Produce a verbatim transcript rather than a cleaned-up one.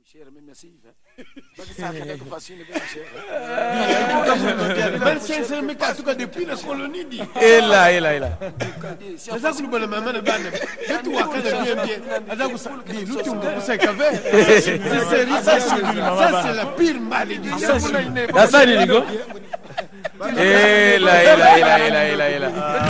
cher, mais merci. Ça fait facile, bien cher. vingt-cinq mille en tout cas depuis la colonie. Et là, et là, et là. C'est ça que nous voulons maintenant. Et toi, quand bien bien, nous tu me sais qu'avec. Ça c'est la pire malédiction. Ça c'est Nico. Et là, et là, et là, et là, et là.